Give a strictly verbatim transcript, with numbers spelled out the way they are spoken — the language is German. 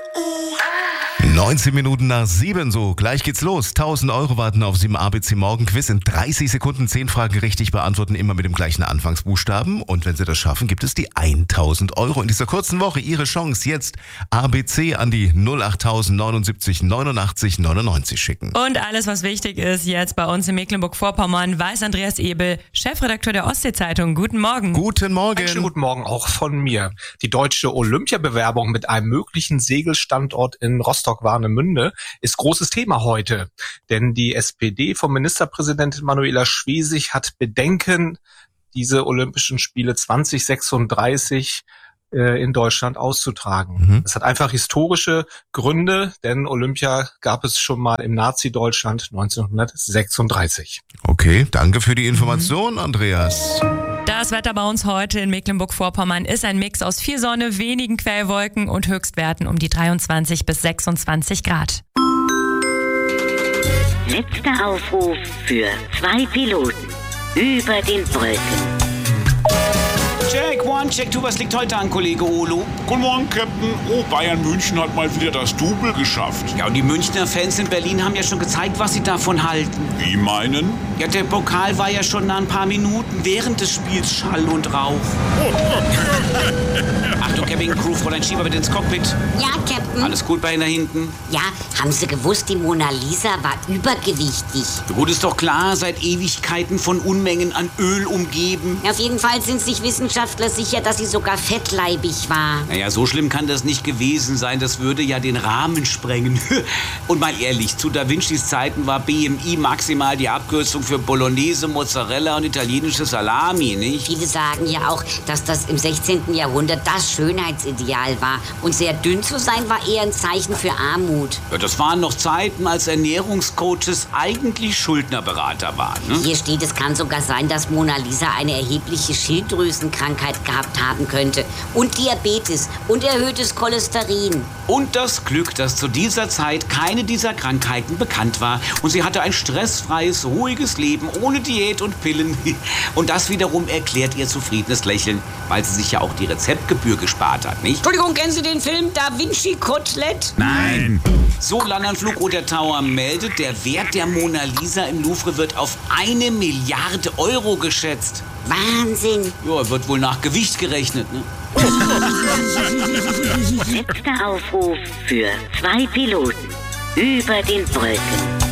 neunzehn Minuten nach sieben, so gleich geht's los. tausend Euro warten auf Sie im A B C Morgen Quiz. In dreißig Sekunden zehn Fragen richtig beantworten, immer mit dem gleichen Anfangsbuchstaben. Und wenn Sie das schaffen, gibt es die tausend Euro. In dieser kurzen Woche Ihre Chance, jetzt A B C an die null acht neunundsiebzig neunundachtzig neunundneunzig schicken. Und alles, was wichtig ist, jetzt bei uns in Mecklenburg-Vorpommern, weiß Andreas Ebel, Chefredakteur der Ostsee-Zeitung. Guten Morgen. Guten Morgen. Einen schönen guten Morgen auch von mir. Die deutsche Olympiabewerbung mit einem möglichen Segelstandort in Rostock-Warnemünde ist großes Thema heute. Denn die S P D von Ministerpräsidentin Manuela Schwesig hat Bedenken, diese Olympischen Spiele zwanzig sechsunddreißig äh, in Deutschland auszutragen. Mhm. Das hat einfach historische Gründe, denn Olympia gab es schon mal im Nazi-Deutschland neunzehnhundertsechsunddreißig. Okay, danke für die Information, Andreas. Das Wetter bei uns heute in Mecklenburg-Vorpommern ist ein Mix aus viel Sonne, wenigen Quellwolken und Höchstwerten um die dreiundzwanzig bis sechsundzwanzig Grad. Letzter Aufruf für zwei Piloten über den Wolken. Check, one, check, two, was liegt heute an, Kollege Olo? Guten Morgen, Captain. Oh, Bayern München hat mal wieder das Double geschafft. Ja, und die Münchner Fans in Berlin haben ja schon gezeigt, was sie davon halten. Wie meinen? Ja, der Pokal war ja schon nach ein paar Minuten während des Spiels Schall und Rauch. Achtung, Cabin Crew, Fräulein Schieber bitte ins Cockpit. Ja, Captain. Alles gut bei Ihnen da hinten? Ja, haben Sie gewusst, die Mona Lisa war übergewichtig. Gut, ist doch klar, seit Ewigkeiten von Unmengen an Öl umgeben. Auf jeden Fall sind sich Wissenschaftler sicher, dass sie sogar fettleibig war. Naja, so schlimm kann das nicht gewesen sein. Das würde ja den Rahmen sprengen. Und mal ehrlich, zu Da Vincis Zeiten war B M I maximal die Abkürzung für Bolognese, Mozzarella und italienische Salami, nicht? Viele sagen ja auch, dass das im sechzehnten Jahrhundert das Schönheitsideal war. Und sehr dünn zu sein war eher ein Zeichen für Armut. Ja, das waren noch Zeiten, als Ernährungscoaches eigentlich Schuldnerberater waren. Ne? Hier steht, es kann sogar sein, dass Mona Lisa eine erhebliche Schilddrüsenkrankheit gehabt haben könnte. Und Diabetes und erhöhtes Cholesterin. Und das Glück, dass zu dieser Zeit keine dieser Krankheiten bekannt war. Und sie hatte ein stressfreies, ruhiges Leben ohne Diät und Pillen. Und das wiederum erklärt ihr zufriedenes Lächeln, weil sie sich ja auch die Rezeptgebühr gespart hat, nicht? Entschuldigung, kennen Sie den Film Da Vinci Kotelett? Nein. So, Landanflug oder Tower meldet, der Wert der Mona Lisa im Louvre wird auf eine Milliarde Euro geschätzt. Wahnsinn. Ja, wird wohl nach Gewicht gerechnet, ne? Letzter Aufruf für zwei Piloten über den Wolken.